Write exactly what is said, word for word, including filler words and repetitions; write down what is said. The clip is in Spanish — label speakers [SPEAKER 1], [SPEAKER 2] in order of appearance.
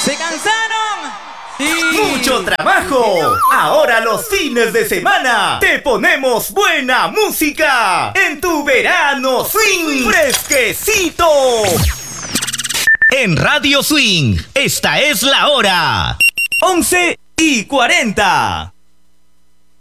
[SPEAKER 1] ¿Se cansaron? Sí.
[SPEAKER 2] ¡Mucho trabajo! Ahora los fines de semana te ponemos buena música en tu verano swing fresquecito. En Radio Swing, esta es la hora. once y cuarenta.